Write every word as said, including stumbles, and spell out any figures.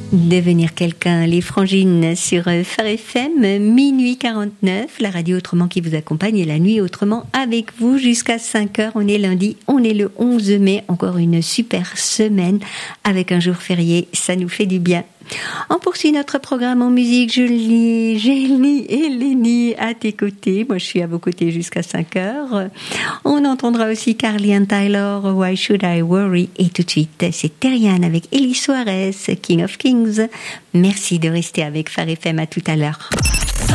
Devenir quelqu'un, les Frangines sur Phare F M, minuit quarante-neuf, la radio autrement qui vous accompagne et la nuit autrement avec vous jusqu'à cinq heures. On est lundi, on est le onze mai, encore une super semaine avec un jour férié, ça nous fait du bien. On poursuit notre programme en musique. Julie, Gélie et Lénie à tes côtés. Moi, je suis à vos côtés jusqu'à cinq heures. On entendra aussi Carly and Tyler, Why Should I Worry? Et tout de suite, c'est Terriane avec Elie Soares, King of Kings. Merci de rester avec Phare F M. À tout à l'heure.